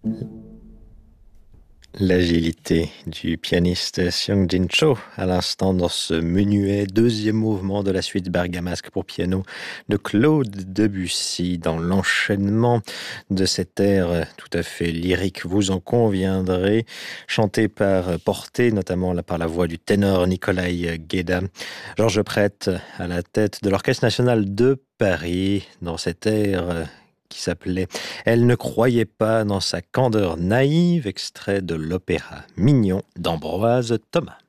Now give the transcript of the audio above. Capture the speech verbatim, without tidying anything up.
L'agilité du pianiste Seung Jin Cho à l'instant dans ce menuet, deuxième mouvement de la suite bergamasque pour piano de Claude Debussy, dans l'enchaînement de cet air tout à fait lyrique, vous en conviendrez, chanté par, porté notamment par la voix du ténor Nikolai Gueda. Georges Prête à la tête de l'Orchestre national de Paris dans cet air qui s'appelait « Elle ne croyait pas dans sa candeur naïve », extrait de l'opéra Mignon d'Ambroise Thomas.